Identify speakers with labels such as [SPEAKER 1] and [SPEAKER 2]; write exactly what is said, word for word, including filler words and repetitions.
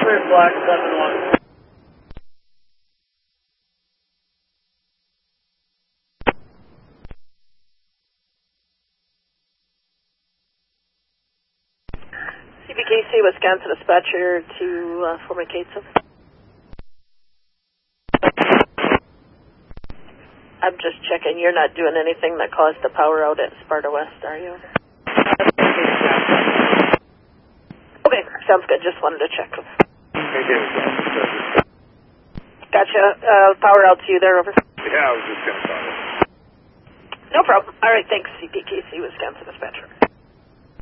[SPEAKER 1] clear block seven one.
[SPEAKER 2] C B K C, Wisconsin dispatcher to uh, Foreman Cates. I'm just checking. You're not doing anything that caused the power out at Sparta West, are you? Okay, sounds good. Just wanted to check. Gotcha. Uh, power out to you there, over.
[SPEAKER 3] Yeah, I was just going to call it.
[SPEAKER 2] No problem. All right, thanks, C P K C, Wisconsin dispatcher.